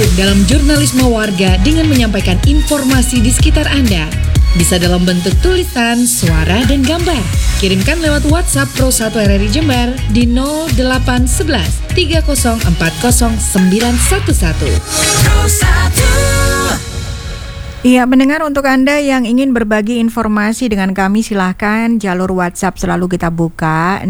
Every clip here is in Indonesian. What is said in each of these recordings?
berkecimpung dalam jurnalisme warga dengan menyampaikan informasi di sekitar Anda. Bisa dalam bentuk tulisan, suara, dan gambar. Kirimkan lewat WhatsApp Pro 1 RRI Jember di 0811 3040 911. Pro 1. Iya, pendengar, untuk Anda yang ingin berbagi informasi dengan kami, silahkan jalur WhatsApp selalu kita buka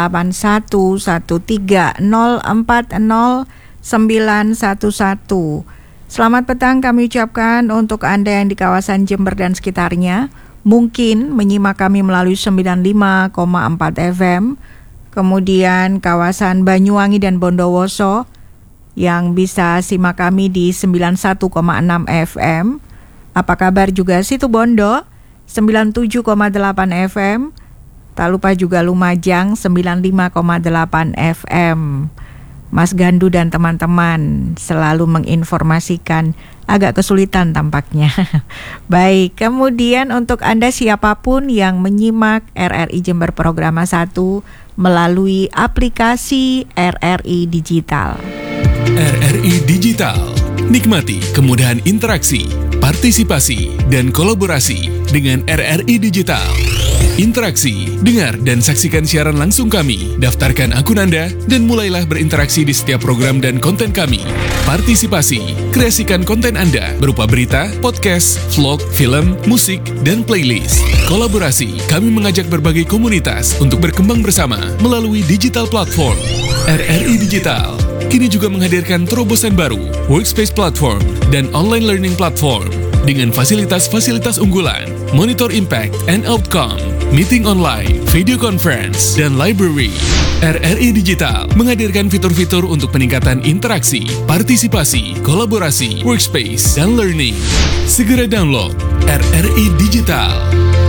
0811040911. Selamat petang kami ucapkan untuk Anda yang di kawasan Jember dan sekitarnya. Mungkin menyimak kami melalui 95,4 FM. Kemudian kawasan Banyuwangi dan Bondowoso yang bisa simak kami di 91,6 FM. Apa kabar juga Situbondo 97,8 FM. Tak lupa juga Lumajang 95,8 FM. Mas Gandu dan teman-teman selalu menginformasikan, agak kesulitan tampaknya. Baik, kemudian untuk Anda siapapun yang menyimak RRI Jember Programa 1 melalui aplikasi RRI Digital. RRI Digital. Nikmati kemudahan interaksi, partisipasi, dan kolaborasi dengan RRI Digital. Interaksi, dengar dan saksikan siaran langsung kami, daftarkan akun Anda, dan mulailah berinteraksi di setiap program dan konten kami. Partisipasi, kreasikan konten Anda berupa berita, podcast, vlog, film, musik, dan playlist. Kolaborasi, kami mengajak berbagai komunitas untuk berkembang bersama melalui digital platform. RRI Digital kini juga menghadirkan terobosan baru, workspace platform, dan online learning platform dengan fasilitas-fasilitas unggulan, monitor impact and outcome, meeting online, video conference, dan library. RRI Digital menghadirkan fitur-fitur untuk peningkatan interaksi, partisipasi, kolaborasi, workspace, dan learning. Segera download RRI Digital.